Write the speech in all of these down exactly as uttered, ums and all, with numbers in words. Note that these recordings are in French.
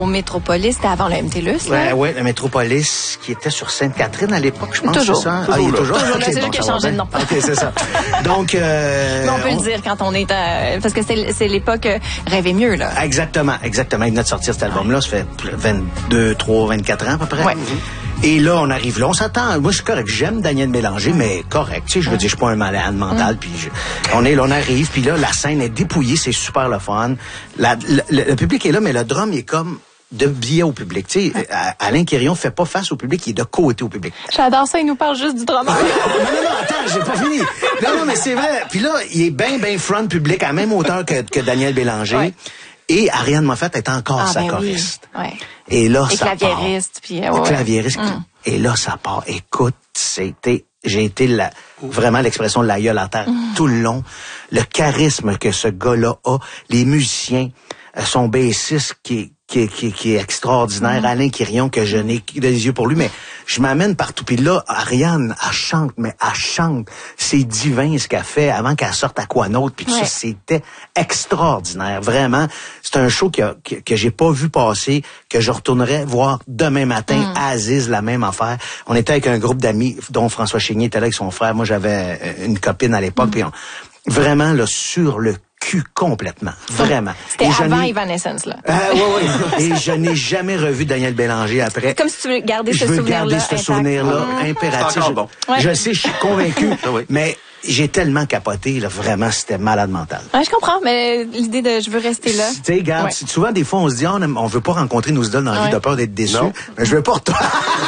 Au Métropolis, c'était avant le M T L U S, là? Ouais, ouais, le Métropolis, qui était sur Sainte-Catherine à l'époque, je pense. Toujours. C'est ça? Toujours Ah, il est là. toujours. Toujours là, Okay, c'est bon, juste qu'il a ça va changé de bien. nom. OK, c'est ça. Donc, euh, Mais on peut on... le dire quand on est à... Parce que c'est, c'est l'époque euh, Rêver mieux, là. Exactement, exactement. Il venait de sortir cet album-là, ça fait vingt-deux, trois, vingt-quatre ans à peu près. Ouais. Et là, on arrive là, on s'attend. Moi, je suis correct. J'aime Daniel Bélanger, mais correct. Tu sais, je veux dire, je suis pas un malade mental. Mm. Puis je... on est là, on arrive. Puis là, la scène est dépouillée, c'est super le fun. La, le, le, le public est là, mais le drum est comme de biais au public. Tu sais, Alain Quirion fait pas face au public, il est de côté au public. J'adore ça, il nous parle juste du drummer. non, non, non, attends, j'ai pas fini. Non, non, mais c'est vrai. Puis là, il est bien, bien front public, à la même hauteur que, que Daniel Bélanger. Ouais. Et Ariane Moffett est encore ah, sa ben choriste. Oui. Ouais. Et là, et ça claviériste, part. Puis, euh, ouais. Claviériste. Mm. Et là, ça part. Écoute, c'était... J'ai été la, vraiment l'expression de la gueule à terre mm. tout le long. Le charisme que ce gars-là a, les musiciens, son bassiste qui est Qui est, qui, est, qui est extraordinaire, mm. Alain Quirion, que je n'ai que des yeux pour lui, mais je m'amène partout. Puis là, Ariane, elle chante, mais elle chante. C'est divin ce qu'elle fait avant qu'elle sorte à quoi d'autre. Puis ouais. ça, c'était extraordinaire. Vraiment, c'est un show que, que, que j'ai pas vu passer, que je retournerai voir demain matin. Mm. À Aziz, la même affaire. On était avec un groupe d'amis, dont François Chénier était là avec son frère. Moi, j'avais une copine à l'époque. Mm. Puis on, vraiment, là, sur le cul complètement. Vraiment. C'était avant Evanescence, là. Euh, oui, oui. Et je n'ai jamais revu Daniel Bélanger après. Comme si tu veux garder ce souvenir-là. Je veux souvenir-là garder ce souvenir-là mmh. impératif. C'est bon. Je, ouais. je sais, je suis convaincu, ah oui. mais j'ai tellement capoté, là, vraiment, c'était malade mental. Ouais, je comprends, mais l'idée de je veux rester là. Tu sais, regarde, ouais. souvent, des fois, on se dit, oh, on, on veut pas rencontrer nos idoles dans la vie, ouais. de peur d'être déçu. Non. Mais je veux pas retourner.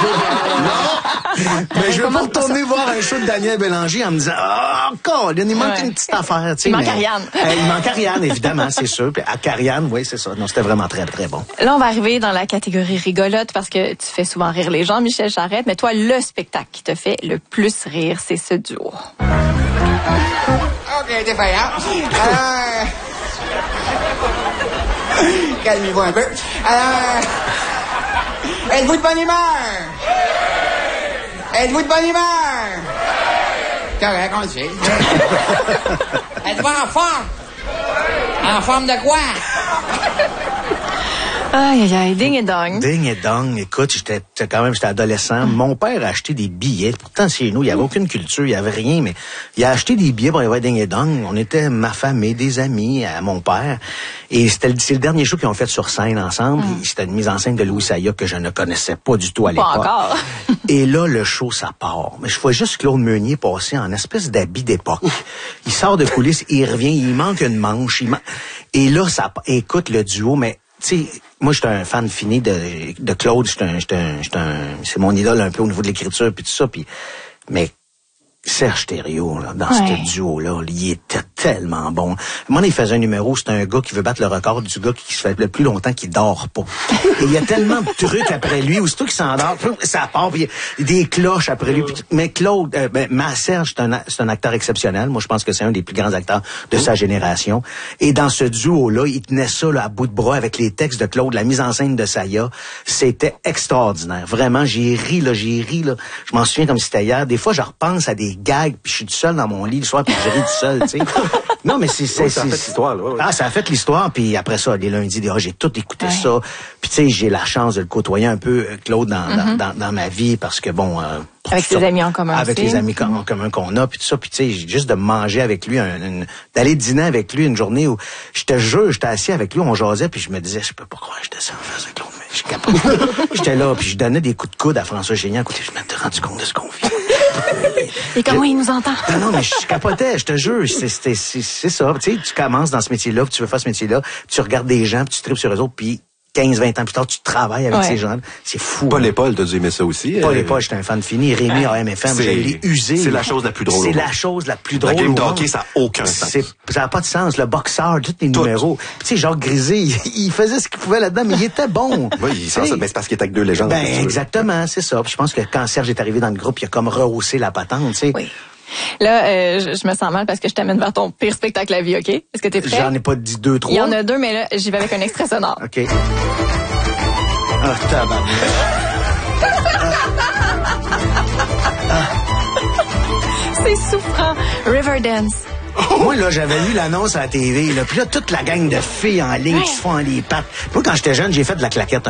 Mais je veux pas retourner voir un show de Daniel Bélanger en me disant, oh, God, il manque ouais. une petite affaire, tu sais. Il manque mais, Ariane. Euh, il manque Ariane, évidemment, c'est sûr. Puis à Ariane, oui, c'est ça. Non, c'était vraiment très, très bon. Là, on va arriver dans la catégorie rigolote parce que tu fais souvent rire les gens, Michel Charette, mais toi, le spectacle qui te fait le plus rire, c'est ce duo. OK, défaillant. Euh... Calmez-vous un peu. Euh... Êtes-vous de bonne humeur? Êtes-vous de bonne humeur? Correct, on le sait. Êtes-vous en forme? En forme de quoi? Aïe, aïe, aïe, ding et dong. Ding et dong. Écoute, j'étais, quand même, j'étais adolescent. Mm. Mon père a acheté des billets. Pourtant, chez nous, il n'y avait aucune culture, il n'y avait rien, mais il a acheté des billets pour aller voir Ding et dong. On était ma famille, des amis, à mon père. Et c'était le, c'est le dernier show qu'ils ont fait sur scène ensemble. Mm. C'était une mise en scène de Louis Saya que je ne connaissais pas du tout à l'époque. Pas encore. Et là, le show, ça part. Mais je vois juste Claude Meunier passer en espèce d'habit d'époque. Il sort de coulisses, il revient, il manque une manche. Il man... Et là, ça écoute le duo, mais tu sais, moi, j'étais un fan fini de, de Claude. J'étais un, j'étais un, j'étais un, c'est mon idole un peu au niveau de l'écriture puis tout ça. Puis, mais Serge Thériault, là, dans ouais. ce duo-là, il était tellement bon. Moi, il faisait un numéro, c'est un gars qui veut battre le record du gars qui se fait le plus longtemps qu'il dort pas. Et il y a tellement de trucs après lui, aussitôt qu'il s'endort, ça part, puis il y a des cloches après lui. Puis, mais Claude, euh, ben, ma Serge, c'est un, c'est un acteur exceptionnel. Moi, je pense que c'est un des plus grands acteurs de sa génération. Et dans ce duo-là, il tenait ça là, à bout de bras avec les textes de Claude, la mise en scène de Saya. C'était extraordinaire. Vraiment, j'ai ri, là, j'ai ri, là. Je m'en souviens comme si c'était hier. Des fois, je repense à des gags, puis je suis tout seul dans mon lit le soir, puis je ris tout seul, tu sais. Non, mais c'est... c'est, oui, ça c'est a fait l'histoire, là. Ouais, ouais. Ah, ça a fait l'histoire, puis après ça, les lundis, ah, j'ai tout écouté ouais. ça. Puis tu sais, j'ai la chance de le côtoyer un peu, Claude, dans, mm-hmm. dans, dans, dans ma vie, parce que bon... Euh, avec ses amis en commun Avec aussi. les amis en commun qu'on a, puis tout ça. Puis tu sais, juste de manger avec lui, un, une, d'aller dîner avec lui une journée où, je te jure, j'étais assis avec lui, on jasait, puis je me disais, je peux pas croire que j'étais ça en face de Claude, mais je capotais. J'étais là, puis je donnais des coups de coude à François Chénier. Écoutez, je m'étais rendu compte de ce qu'on vit. Et comment je... il nous entend? Non, non, mais je capotais, je te jure, c'est, c'est, c'est, c'est ça. Tu sais, tu commences dans ce métier-là, puis tu veux faire ce métier-là, tu regardes des gens, puis tu tripes sur eux autres, puis quinze vingt ans plus tard, tu travailles avec ouais. ces gens-là. C'est fou. Paul et Paul, t'as dû aimer ça aussi. Paul euh... et Paul, j'étais un fan fini. Rémi à M F M, je l'ai usé. C'est la chose la plus drôle. C'est la chose la plus drôle. La game d'hockey, ça n'a aucun sens. C'est, ça n'a pas de sens. Le boxeur, tous les tout. numéros. Puis tu sais, Jacques Grisé, il, il faisait ce qu'il pouvait là-dedans, mais il était bon. Oui, il sent ça. Ben, c'est parce qu'il était avec deux légendes. Ben, exactement, c'est ça. Puis je pense que quand Serge est arrivé dans le groupe, il a comme rehaussé la patente, tu sais. Oui. Là, euh, je, je me sens mal parce que je t'amène vers ton pire spectacle à vie, OK? Est-ce que t'es prêt? J'en ai pas dit deux, trois. Il y en a deux, mais là, j'y vais avec un extrait sonore. OK. Ah, tabarnak. ah. C'est souffrant. Riverdance. Moi, là, j'avais lu l'annonce à la T V, là, puis là, toute la gang de filles en ligne ouais. qui se font les pattes. Moi, quand j'étais jeune, j'ai fait de la claquette